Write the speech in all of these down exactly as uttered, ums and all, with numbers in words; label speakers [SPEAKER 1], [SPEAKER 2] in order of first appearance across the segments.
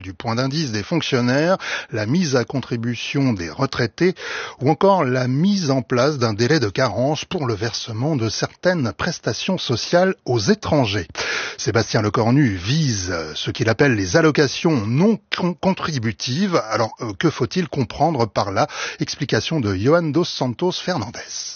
[SPEAKER 1] du point d'indice des fonctionnaires, la mise à contribution des retraités ou encore la mise en place d'un délai de carence pour le versement de certaines prestations sociales aux étrangers. Sébastien Lecornu vise ce qu'il appelle les allocations non contributives. Alors, que faut-il comprendre par là? Explication de Johan dos Santos Fernandes.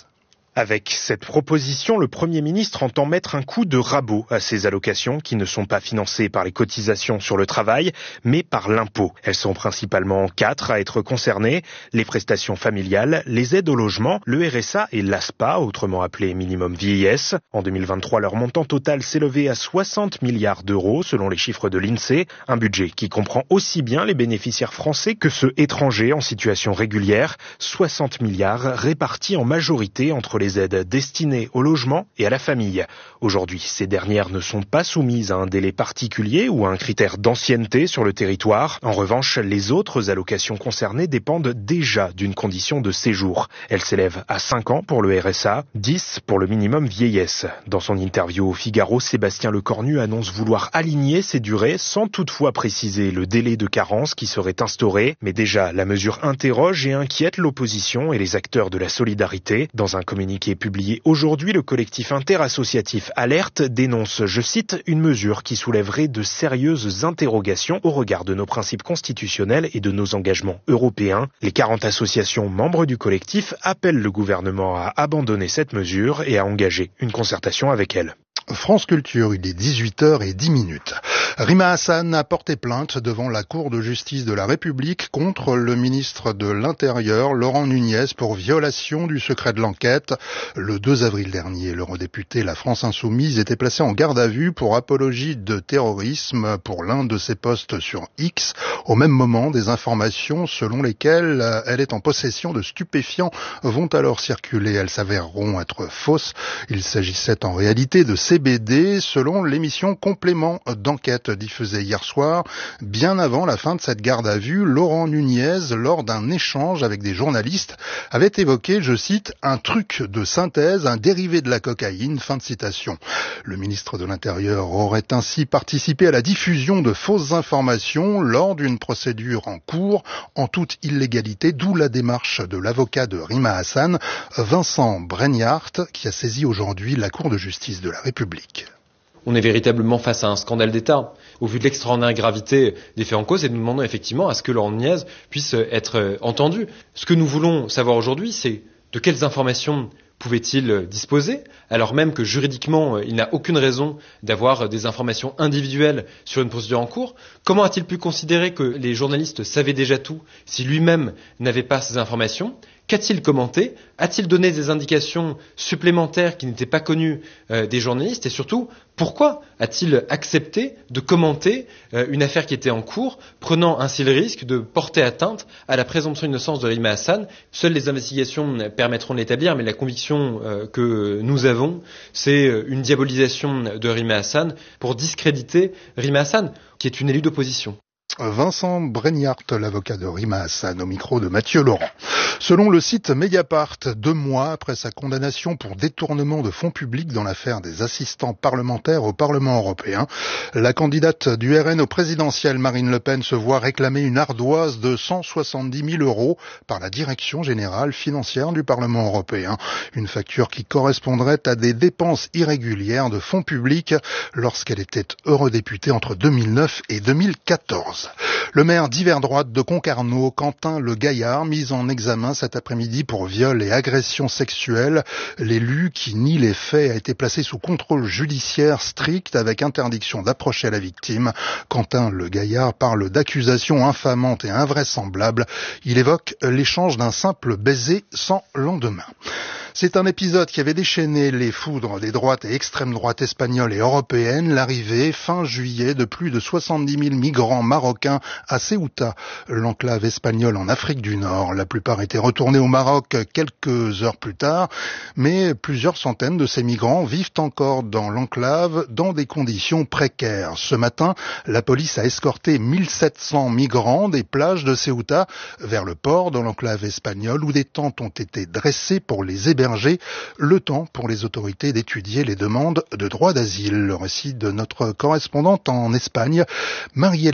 [SPEAKER 2] Avec cette proposition, le Premier ministre entend mettre un coup de rabot à ces allocations qui ne sont pas financées par les cotisations sur le travail, mais par l'impôt. Elles sont principalement quatre à être concernées: les prestations familiales, les aides au logement, le R S A et l'A S P A, autrement appelé minimum vieillesse. En deux mille vingt-trois, leur montant total s'élevait à soixante milliards d'euros selon les chiffres de l'INSEE, un budget qui comprend aussi bien les bénéficiaires français que ceux étrangers en situation régulière, soixante milliards répartis en majorité entre les les aides destinées au logement et à la famille. Aujourd'hui, ces dernières ne sont pas soumises à un délai particulier ou à un critère d'ancienneté sur le territoire. En revanche, les autres allocations concernées dépendent déjà d'une condition de séjour. Elles s'élèvent à cinq ans pour le R S A, dix pour le minimum vieillesse. Dans son interview au Figaro, Sébastien Lecornu annonce vouloir aligner ces durées sans toutefois préciser le délai de carence qui serait instauré. Mais déjà, la mesure interroge et inquiète l'opposition et les acteurs de la solidarité. Dans un communiqué publié aujourd'hui, le collectif interassociatif Alerte dénonce, je cite, une mesure qui soulèverait de sérieuses interrogations au regard de nos principes constitutionnels et de nos engagements européens. Les quarante associations membres du collectif appellent le gouvernement à abandonner cette mesure et à engager une concertation avec elle.
[SPEAKER 1] France Culture, il est dix-huit heures dix minutes. Rima Hassan a porté plainte devant la Cour de justice de la République contre le ministre de l'Intérieur, Laurent Nunez, pour violation du secret de l'enquête. Le deux avril dernier, l'eurodéputé La France Insoumise était placé en garde à vue pour apologie de terrorisme pour l'un de ses posts sur X. Au même moment, des informations selon lesquelles elle est en possession de stupéfiants vont alors circuler. Elles s'avéreront être fausses. Il s'agissait en réalité de C B D, selon l'émission Complément d'enquête diffusée hier soir. Bien avant la fin de cette garde à vue, Laurent Nunez, lors d'un échange avec des journalistes, avait évoqué, je cite, un truc de synthèse, un dérivé de la cocaïne, fin de citation. Le ministre de l'Intérieur aurait ainsi participé à la diffusion de fausses informations lors d'une procédure en cours, en toute illégalité, d'où la démarche de l'avocat de Rima Hassan, Vincent Breniart, qui a saisi aujourd'hui la Cour de justice de la République.
[SPEAKER 3] On est véritablement face à un scandale d'État. Au vu de l'extraordinaire gravité des faits en cause, et nous demandons effectivement à ce que Laurent Nunez puisse être entendu. Ce que nous voulons savoir aujourd'hui, c'est de quelles informations pouvait-il disposer, alors même que juridiquement, il n'a aucune raison d'avoir des informations individuelles sur une procédure en cours. Comment a-t-il pu considérer que les journalistes savaient déjà tout si lui-même n'avait pas ces informations ? Qu'a-t-il commenté ? A-t-il donné des indications supplémentaires qui n'étaient pas connues euh, des journalistes ? Et surtout, pourquoi a-t-il accepté de commenter euh, une affaire qui était en cours, prenant ainsi le risque de porter atteinte à la présomption d'innocence de Rima Hassan ? Seules les investigations permettront de l'établir, mais la conviction euh, que nous avons, c'est une diabolisation de Rima Hassan pour discréditer Rima Hassan, qui est une élue d'opposition.
[SPEAKER 1] Vincent Breniart, l'avocat de Rima Hassan, au micro de Mathieu Laurent. Selon le site Mediapart, deux mois après sa condamnation pour détournement de fonds publics dans l'affaire des assistants parlementaires au Parlement européen, la candidate du R N au présidentiel Marine Le Pen se voit réclamer une ardoise de cent soixante-dix mille euros par la Direction générale financière du Parlement européen. Une facture qui correspondrait à des dépenses irrégulières de fonds publics lorsqu'elle était eurodéputée entre deux mille neuf et deux mille quatorze. Le maire d'hiver droite de Concarneau, Quentin Le Gaillard, mis en examen cet après-midi pour viol et agression sexuelle. L'élu qui nie les faits a été placé sous contrôle judiciaire strict avec interdiction d'approcher la victime. Quentin Le Gaillard parle d'accusations infamantes et invraisemblables. Il évoque l'échange d'un simple baiser sans lendemain. C'est un épisode qui avait déchaîné les foudres des droites et extrêmes droites espagnoles et européennes, l'arrivée fin juillet de plus de soixante-dix mille migrants marocains à Ceuta, l'enclave espagnole en Afrique du Nord. La plupart étaient retournés au Maroc quelques heures plus tard, mais plusieurs centaines de ces migrants vivent encore dans l'enclave dans des conditions précaires. Ce matin, la police a escorté mille sept cents migrants des plages de Ceuta vers le port dans l'enclave espagnole où des tentes ont été dressées pour les héberger. Le temps pour les autorités d'étudier les demandes de droit d'asile. Le récit de notre correspondante en Espagne, Marie-Hélène Balestin.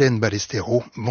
[SPEAKER 1] Ballesteros.